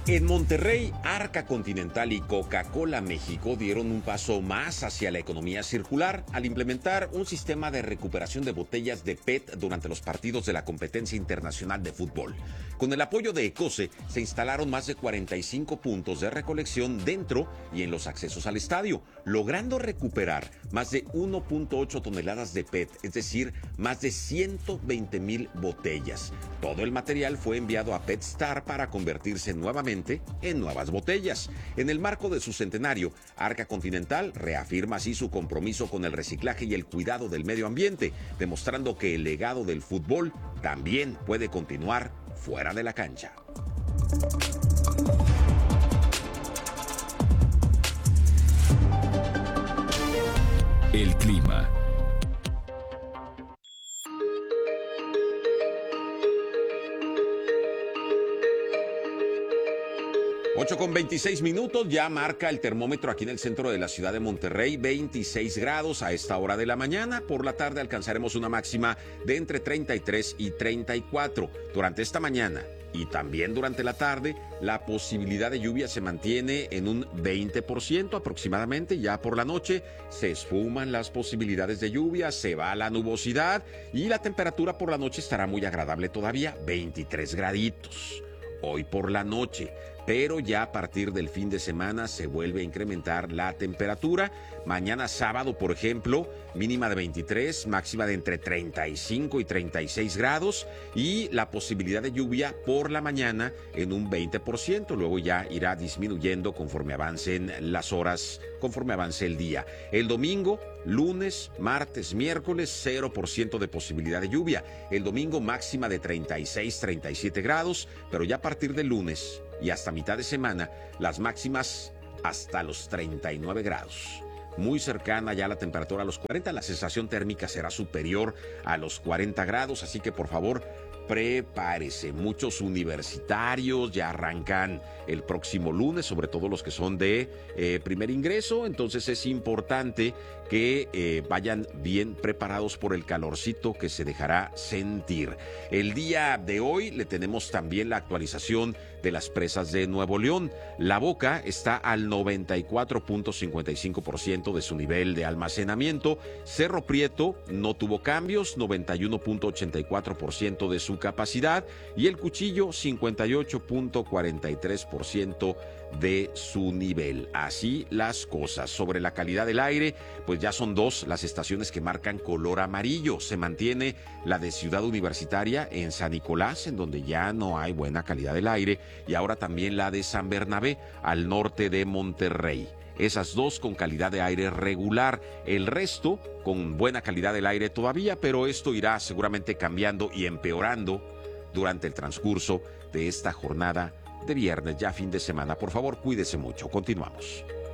En Monterrey, Arca Continental y Coca-Cola México dieron un paso más hacia la economía circular al implementar un sistema de recuperación de botellas de PET durante los partidos de la competencia internacional de fútbol. Con el apoyo de ECOCE, se instalaron más de 45 puntos de recolección dentro y en los accesos al estadio, logrando recuperar más de 1.8 toneladas de PET, es decir, más de 120,000 botellas. Todo el material fue enviado a PetStar para convertirse nuevamente en nuevas botellas. En el marco de su centenario, Arca Continental reafirma así su compromiso con el reciclaje y el cuidado del medio ambiente, demostrando que el legado del fútbol también puede continuar fuera de la cancha. El clima. 8:26, ya marca el termómetro aquí en el centro de la ciudad de Monterrey, 26 grados a esta hora de la mañana. Por la tarde alcanzaremos una máxima de entre 33 y 34. Durante esta mañana y también durante la tarde, la posibilidad de lluvia se mantiene en un 20% aproximadamente. Ya por la noche se esfuman las posibilidades de lluvia, se va la nubosidad y la temperatura por la noche estará muy agradable todavía, 23 graditos. Hoy por la noche, pero ya a partir del fin de semana se vuelve a incrementar la temperatura. Mañana sábado, por ejemplo, mínima de 23, máxima de entre 35 y 36 grados y la posibilidad de lluvia por la mañana en un 20%. Luego ya irá disminuyendo conforme avancen las horas, conforme avance el día. El domingo, lunes, martes, miércoles, 0% de posibilidad de lluvia. El domingo máxima de 36, 37 grados, pero ya a partir del lunes y hasta mitad de semana, las máximas hasta los 39 grados. Muy cercana ya la temperatura a los 40, la sensación térmica será superior a los 40 grados, así que por favor, prepárese. Muchos universitarios ya arrancan el próximo lunes, sobre todo los que son de primer ingreso, entonces es importante que vayan bien preparados por el calorcito que se dejará sentir. El día de hoy le tenemos también la actualización de las presas de Nuevo León. La Boca está al 94.55% de su nivel de almacenamiento. Cerro Prieto no tuvo cambios, 91.84% de su capacidad, y el Cuchillo 58.43% de su nivel. Así las cosas. Sobre la calidad del aire, pues ya son dos las estaciones que marcan color amarillo. Se mantiene la de Ciudad Universitaria en San Nicolás, en donde ya no hay buena calidad del aire, y ahora también la de San Bernabé, al norte de Monterrey. Esas dos con calidad de aire regular, el resto con buena calidad del aire todavía, pero esto irá seguramente cambiando y empeorando durante el transcurso de esta jornada de viernes, ya fin de semana. Por favor, cuídese mucho. Continuamos.